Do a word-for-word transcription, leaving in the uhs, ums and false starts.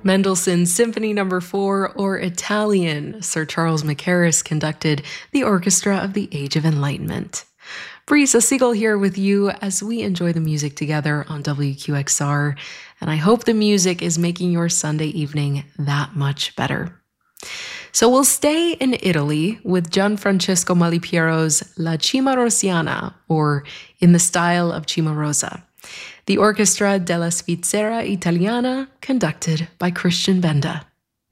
Mendelssohn's Symphony Number four, or Italian. Sir Charles Mackerras conducted the Orchestra of the Age of Enlightenment. Brisa Siegel here with you as we enjoy the music together on W Q X R, and I hope the music is making your Sunday evening that much better. So we'll stay in Italy with Gianfrancesco Malipiero's La Cimarossiana, or In the Style of Cimarosa. The Orchestra della Svizzera Italiana, conducted by Christian Benda.